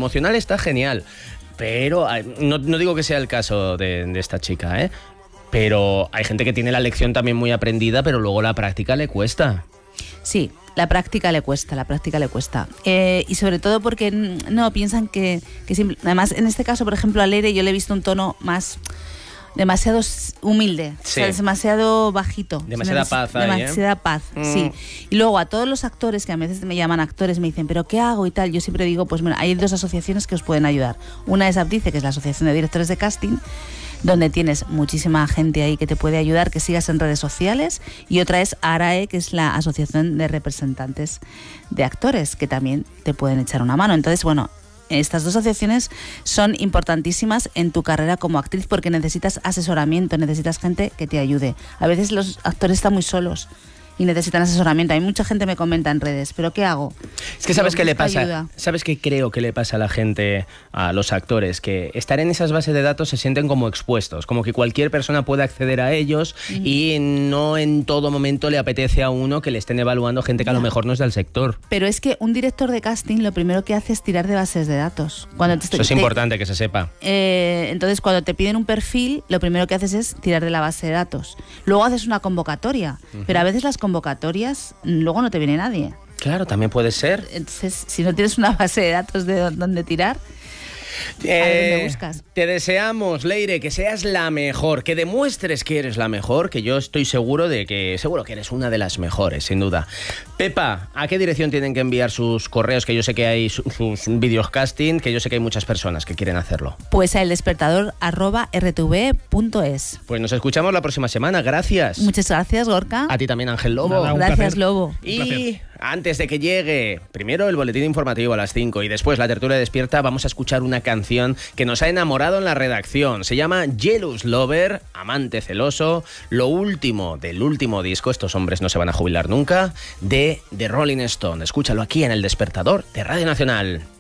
emocional está genial. Pero no digo que sea el caso de esta chica, ¿eh? Pero hay gente que tiene la lección también muy aprendida, pero luego la práctica le cuesta. Sí, la práctica le cuesta. Y sobre todo porque no piensan que además, en este caso, por ejemplo, a Leire yo le he visto un tono más demasiado humilde, sí. O sea, es demasiado bajito. Demasiada paz ahí, demasiada paz, sí. Y luego a todos los actores, que a veces me llaman actores, me dicen, ¿pero qué hago y tal? Yo siempre digo, pues bueno, hay dos asociaciones que os pueden ayudar. Una es Abdice, que es la Asociación de Directores de Casting, donde tienes muchísima gente ahí que te puede ayudar, que sigas en redes sociales, y otra es ARAE, que es la Asociación de Representantes de Actores, que también te pueden echar una mano. Entonces, bueno, estas dos asociaciones son importantísimas en tu carrera como actriz porque necesitas asesoramiento, necesitas gente que te ayude. A veces los actores están muy solos y necesitan asesoramiento. Hay mucha gente que me comenta en redes, ¿pero qué hago? Es que ¿sabes qué le pasa? Ayuda. ¿Sabes qué creo que le pasa a la gente, a los actores? Que estar en esas bases de datos se sienten como expuestos, como que cualquier persona puede acceder a ellos y no en todo momento le apetece a uno que le estén evaluando gente que a lo mejor no es del sector. Pero es que un director de casting lo primero que hace es tirar de bases de datos. Eso es importante que se sepa. Entonces, cuando te piden un perfil, lo primero que haces es tirar de la base de datos. Luego haces una convocatoria, pero a veces las convocatorias luego no te viene nadie. Claro, también puede ser. Entonces, si no tienes una base de datos de dónde tirar, ¿a dónde buscas? Te deseamos, Leire, que seas la mejor, que demuestres que eres la mejor, que yo estoy seguro que eres una de las mejores, sin duda. Pepa, ¿a qué dirección tienen que enviar sus correos? Que yo sé que hay sus vídeos casting, que yo sé que hay muchas personas que quieren hacerlo. Pues a eldespertador@rtv.es. Pues nos escuchamos la próxima semana, gracias. Muchas gracias, Gorka. A ti también, Ángel Lobo. Nada, Gracias, placer. Lobo. Y antes de que llegue, primero el boletín informativo a las 5 y después la tertulia despierta, vamos a escuchar una canción que nos ha enamorado en la redacción. Se llama Jealous Lover, amante celoso, lo último del último disco, estos hombres no se van a jubilar nunca, de The Rolling Stone. Escúchalo aquí en El Despertador de Radio Nacional.